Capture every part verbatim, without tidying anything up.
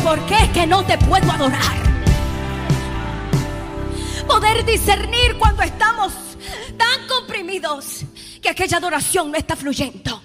por qué es que no te puedo adorar. Poder discernir cuando estamos tan comprimidos que aquella adoración no está fluyendo.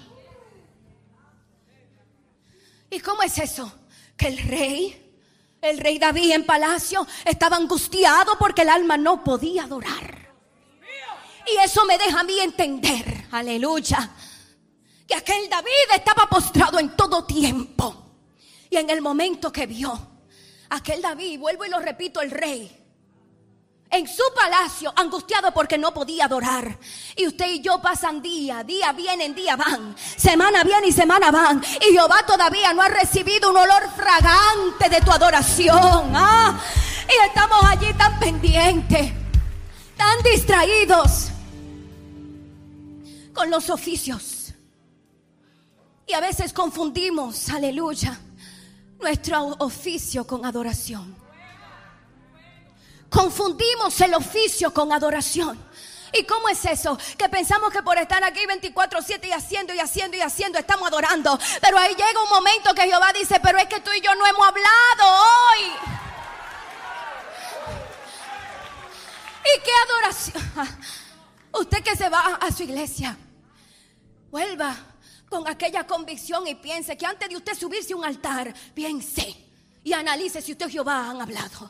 ¿Y cómo es eso? Que el rey, el rey David en palacio estaba angustiado porque el alma no podía adorar. Y eso me deja a mí entender, aleluya, que aquel David estaba postrado en todo tiempo. Y en el momento que vio aquel David, vuelvo y lo repito, el rey en su palacio, angustiado porque no podía adorar. Y usted y yo pasan día, día vienen, día van, semana viene y semana van, y Jehová todavía no ha recibido un olor fragante de tu adoración. Ah, y estamos allí tan pendientes, tan distraídos con los oficios. Y a veces confundimos, aleluya, nuestro oficio con adoración. Confundimos el oficio con adoración. ¿Y cómo es eso? Que pensamos que por estar aquí veinticuatro siete y haciendo y haciendo y haciendo estamos adorando. Pero ahí llega un momento que Jehová dice: pero es que tú y yo no hemos hablado hoy. ¿Y qué adoración? Usted que se va a su iglesia, vuelva con aquella convicción y piense que antes de usted subirse a un altar, piense y analice si usted y Jehová han hablado.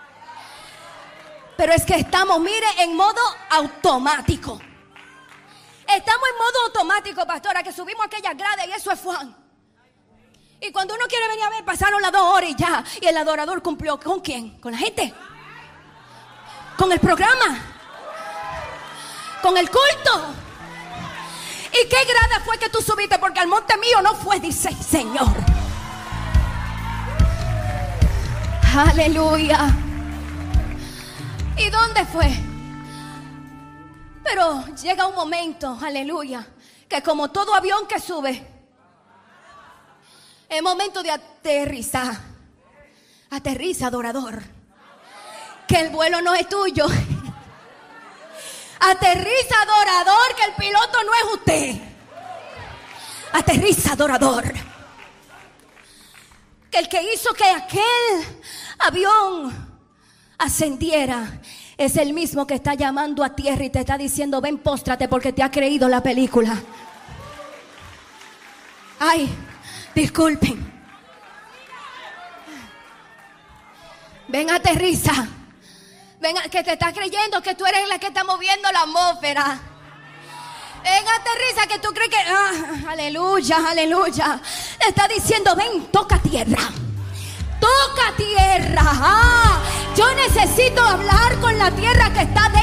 Pero es que estamos, mire, en modo automático. Estamos en modo automático, pastora, que subimos aquella grada y eso es Juan. Y cuando uno quiere venir a ver, pasaron las dos horas y ya. Y el adorador cumplió. ¿Con quién? ¿Con la gente? ¿Con el programa? ¿Con el culto? ¿Y qué grada fue que tú subiste? Porque al monte mío no fue, dice el Señor. Aleluya. ¿Y dónde fue? Pero llega un momento, aleluya, que como todo avión que sube, es momento de aterrizar. Aterriza, adorador, que el vuelo no es tuyo. Aterriza, adorador, que el piloto no es usted. Aterriza, adorador, que el que hizo que aquel avión ascendiera es el mismo que está llamando a tierra y te está diciendo: ven, póstrate, porque te ha creído la película. Ay, disculpen. Ven, aterriza. Ven, que te está creyendo que tú eres la que está moviendo la atmósfera. Ven, aterriza, que tú crees que ah, aleluya, aleluya. Le está diciendo: ven, toca tierra. Toca tierra. Ah, yo necesito hablar con la tierra que está dentro.